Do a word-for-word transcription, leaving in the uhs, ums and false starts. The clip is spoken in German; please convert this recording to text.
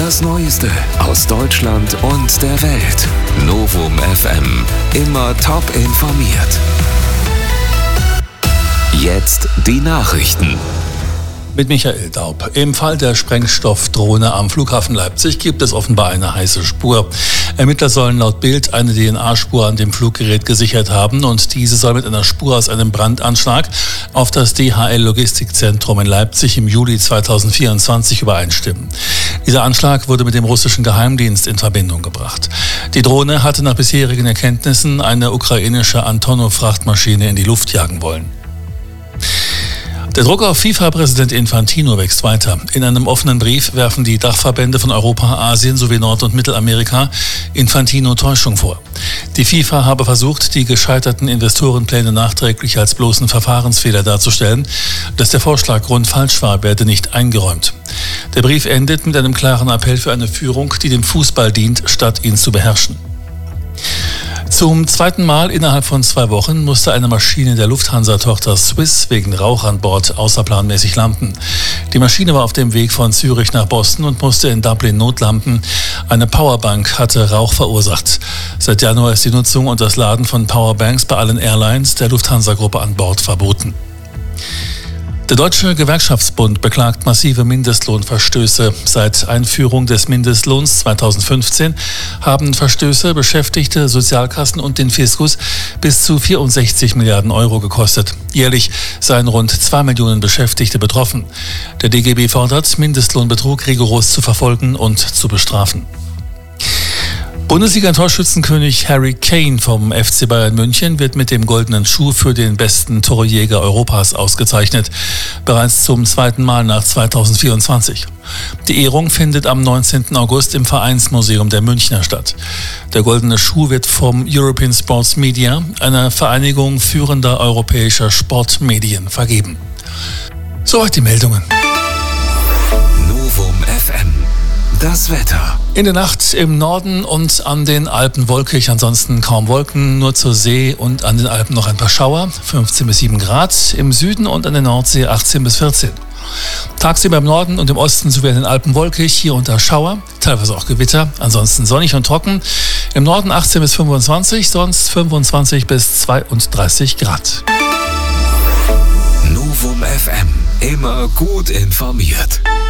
Das Neueste aus Deutschland und der Welt. Novum F M. Immer top informiert. Jetzt die Nachrichten. Mit Michael Daub. Im Fall der Sprengstoffdrohne am Flughafen Leipzig gibt es offenbar eine heiße Spur. Ermittler sollen laut Bild eine D N A-Spur an dem Fluggerät gesichert haben und diese soll mit einer Spur aus einem Brandanschlag auf das D H L-Logistikzentrum in Leipzig im Juli zweitausendvierundzwanzig übereinstimmen. Dieser Anschlag wurde mit dem russischen Geheimdienst in Verbindung gebracht. Die Drohne hatte nach bisherigen Erkenntnissen eine ukrainische Antonov-Frachtmaschine in die Luft jagen wollen. Der Druck auf FIFA-Präsident Infantino wächst weiter. In einem offenen Brief werfen die Dachverbände von Europa, Asien sowie Nord- und Mittelamerika Infantino Täuschung vor. Die FIFA habe versucht, die gescheiterten Investorenpläne nachträglich als bloßen Verfahrensfehler darzustellen. Dass der Vorschlag grundfalsch war, werde nicht eingeräumt. Der Brief endet mit einem klaren Appell für eine Führung, die dem Fußball dient, statt ihn zu beherrschen. Zum zweiten Mal innerhalb von zwei Wochen musste eine Maschine der Lufthansa-Tochter Swiss wegen Rauch an Bord außerplanmäßig landen. Die Maschine war auf dem Weg von Zürich nach Boston und musste in Dublin notlanden. Eine Powerbank hatte Rauch verursacht. Seit Januar ist die Nutzung und das Laden von Powerbanks bei allen Airlines der Lufthansa-Gruppe an Bord verboten. Der Deutsche Gewerkschaftsbund beklagt massive Mindestlohnverstöße. Seit Einführung des Mindestlohns zweitausendfünfzehn haben Verstöße Beschäftigte, Sozialkassen und den Fiskus bis zu vierundsechzig Milliarden Euro gekostet. Jährlich seien rund zwei Millionen Beschäftigte betroffen. Der D G B fordert, Mindestlohnbetrug rigoros zu verfolgen und zu bestrafen. Bundesliga-Torschützenkönig Harry Kane vom F C Bayern München wird mit dem Goldenen Schuh für den besten Torjäger Europas ausgezeichnet. Bereits zum zweiten Mal nach zweitausendvierundzwanzig. Die Ehrung findet am neunzehnten August im Vereinsmuseum der Münchner statt. Der Goldene Schuh wird vom European Sports Media, einer Vereinigung führender europäischer Sportmedien, vergeben. Soweit die Meldungen. Novum F M. Das Wetter. In der Nacht im Norden und an den Alpen wolkig, ansonsten kaum Wolken, nur zur See und an den Alpen noch ein paar Schauer, fünfzehn bis sieben Grad, im Süden und an der Nordsee achtzehn bis vierzehn. Tagsüber im Norden und im Osten sowie an den Alpen wolkig, hier und da Schauer, teilweise auch Gewitter, ansonsten sonnig und trocken. Im Norden achtzehn bis fünfundzwanzig, sonst fünfundzwanzig bis zweiunddreißig Grad. Novum F M, immer gut informiert.